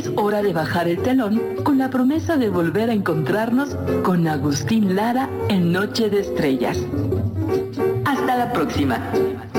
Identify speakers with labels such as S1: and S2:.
S1: es hora de bajar el telón con la promesa de volver a encontrarnos con Agustín Lara en Noche de Estrellas. Hasta la próxima.